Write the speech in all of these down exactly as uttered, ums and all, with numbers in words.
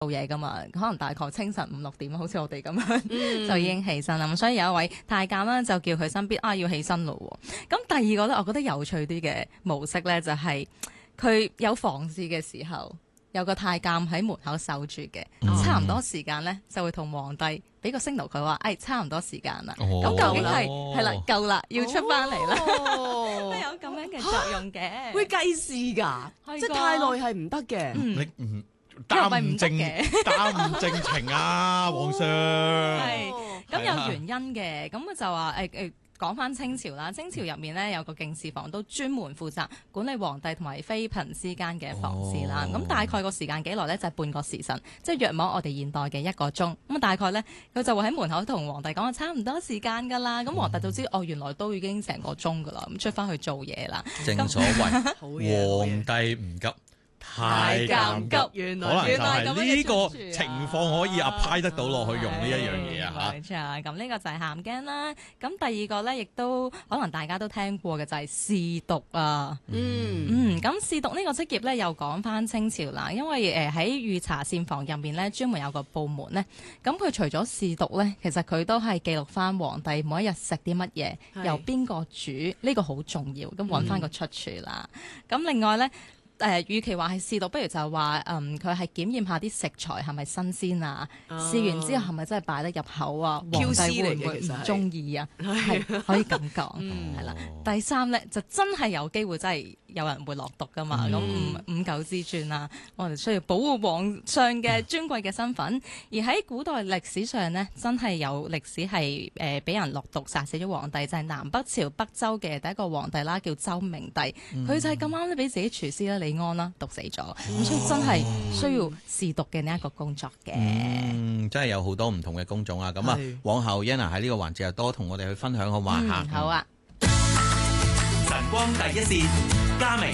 做嘢噶嘛，可能大概清晨五六點，好似我哋咁樣、 嗯、 就已經起身啦。咁所以有一位太監啦，就叫佢身邊啊要起身咯。咁第二個咧，我覺得有趣啲嘅模式咧，就係、是、佢有房事嘅時候，有個太監喺門口守住嘅， 嗯、 差唔多時間咧就會同皇帝俾個 signal 佢話，誒、哎、差唔多時間啦。咁、 哦、 究竟係係啦夠啦，要出翻嚟啦， 哦、 有咁樣嘅作用嘅。 會計時㗎，即係太耐係唔得嘅。 嗯你唔耽誤政耽誤政情啊，皇上。 係咁有原因嘅，咁就話誒誒講翻清朝啦，清朝入面咧有個敬事房，都專門負責管理皇帝同埋妃嬪之間嘅房事啦。咁、哦、大概個時間幾耐咧？就係、是、半個時辰，即係約莫我哋現代嘅一個鐘。咁啊大概咧，佢就會喺門口同皇帝講話差唔多時間㗎啦。咁皇帝就知、嗯、哦，原來都已經成個鐘㗎啦，咁出翻去做嘢啦。 正所謂皇帝唔急，太監急， 原來可能就係呢個情況可以 apply 得到落去用呢一樣嘢啊嚇。冇錯，咁呢個就係鹹驚啦。咁第二個咧，亦都可能大家都聽過嘅就係侍讀啊。 嗯嗯，咁侍讀呢個職業咧，又講翻清朝啦。因為誒喺御茶膳房入面咧，專門有個部門咧。咁佢除咗侍讀咧，其實佢都係記錄翻皇帝每一日食啲乜嘢，由邊個煮，呢、呢個好重要。咁揾翻個出處啦。咁、嗯、另外咧。誒、呃，與其話係試毒，不如就話嗯，佢係檢驗下啲食材係咪新鮮啊？試、哦、完之後係咪真係擺得入口啊？皇帝會唔會唔中意啊？係可以咁講，係、嗯、啦。第三咧就真係有機會真係有人會落毒噶嘛？咁、嗯、五五九之尊啦，我哋需要保護皇上嘅尊貴嘅身份。而喺古代歷史上呢，真係有歷史係誒俾人落毒殺死咗皇帝，就係、是、南北朝北周嘅第一個皇帝啦，叫周明帝。佢、嗯、就係咁啱咧，俾自己廚師咧安啦，毒死咗，咁、哦、所以真係需要試毒嘅呢一個工作嘅。 嗯，真係有好多唔同嘅工種啊！咁啊，往後 Yana 喺呢個環節又多同我哋去分享好嘛吓、 嗯？好啊！ 晨光第一線，嘉明。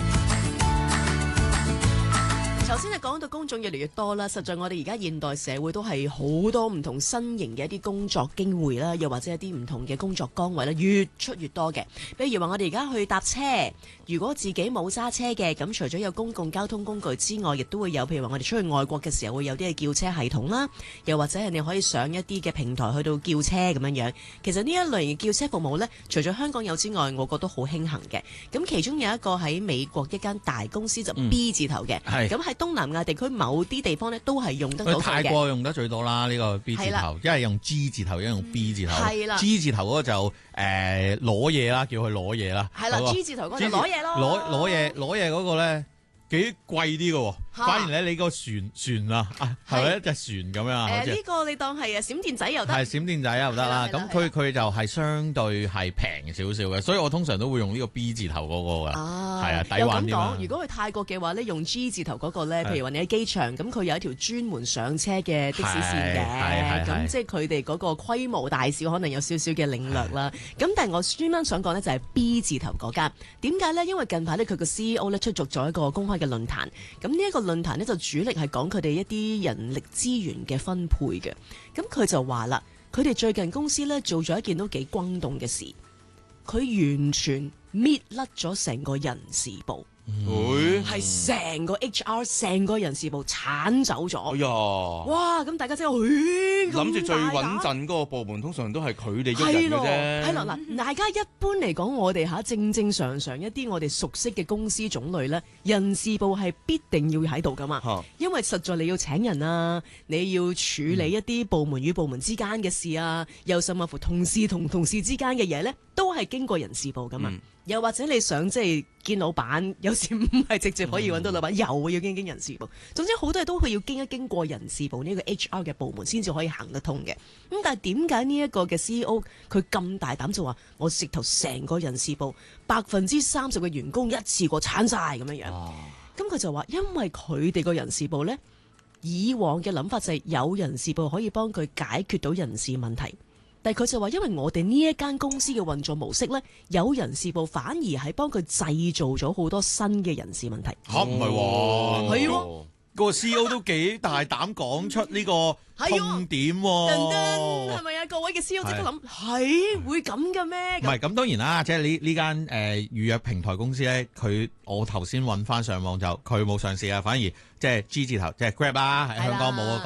頭先就講到工種越嚟越多啦，實在我哋而家現代社會都係好多唔同新型嘅一啲工作機會啦，又或者一啲唔同嘅工作崗位啦，越出越多嘅。比如話我哋而家去搭車，如果自己冇揸車嘅，咁除咗有公共交通工具之外，亦都會有譬如話我哋出去外國嘅時候會有啲嘅叫車系統啦，又或者係你可以上一啲嘅平台去到叫車咁樣樣。其實呢一類嘅叫車服務呢，除咗香港有之外，我覺得好興行嘅。咁其中有一個喺美國一間大公司就 B 字頭嘅，咁、嗯、係。東南亞地區某啲地方咧都係用得到嘅。 泰國用得最多啦，呢、呢個 B 字頭，一係用 G 字頭，一係用 B 字頭。 係啦 ，G 字頭嗰個就誒攞嘢啦，叫佢攞嘢啦。 係啦、嗰個、，G 字頭嗰個就攞嘢咯。 攞攞嘢攞嘢嗰個咧幾貴啲嘅喎。反而咧，你個船船啊，係咪一隻船咁樣啊？ 誒，呢個你當係啊閃電仔又得， 係閃電仔又得啦。咁佢佢就係相對係平少少嘅，所以我通常都會用呢個 B 字頭嗰個㗎。啊，係啊，抵玩啲嘛。 如果去泰國嘅話咧，用 G 字頭嗰個咧，譬如話你喺機場，咁佢有一條專門上車嘅的，的士線嘅，咁即係佢哋嗰個規模大小可能有少少嘅領略啦。咁但係我專登想講呢，就係 B 字頭嗰間，點解咧？因為近排咧佢個 C E O 咧出席咗一個公開嘅論壇，咁呢一個論壇呢就主力係講佢哋一啲人力資源嘅分配嘅，咁佢就話啦，佢哋最近公司呢做咗一件都幾轟動嘅事，佢完全搣甩咗成個人事部。會係成個 H R 成個人事部鏟走咗。 哎呀！ 哇！咁大家真係諗住最穩陣嗰個部門，通常都係佢哋喐人嘅啫。係咯，嗱，大家一般嚟講，我哋嚇正正常常一啲我哋熟悉嘅公司種類咧，人事部係必定要喺度噶嘛。因為實在你要請人啊，你要處理一啲部門與部門之間嘅事啊，又甚至乎同事同同事之間嘅嘢咧，都係經過人事部噶嘛。嗯又或者你想即係見老闆，有時唔係直接可以揾到老闆，嗯、又要經經人事部。總之好多嘢都係要經一經過人事部呢個 H R 嘅部門先至可以行得通嘅。咁但係點解呢一個嘅 C E O 佢咁大膽就話我直頭成個人事部百分之三十嘅員工一次過鏟晒咁樣樣？咁佢、啊、就話因為佢哋個人事部呢，以往嘅諗法就係有人事部可以幫佢解決到人事問題。但係佢就話，因為我哋呢一間公司嘅運作模式呢，有人事部反而係幫佢製造咗好多新嘅人事問題。 嚇唔係喎， 係喎。 個 C E O 都幾大膽講出呢個痛點喎。 係咪啊？各位嘅 C E O 即刻諗係會咁嘅咩？ 唔係咁當然啦，即係呢呢間誒預約平台公司咧，佢我頭先揾翻上網就佢冇上市啊，反而即係 G 字頭即係 Grab 啦，喺香港冇嗰個。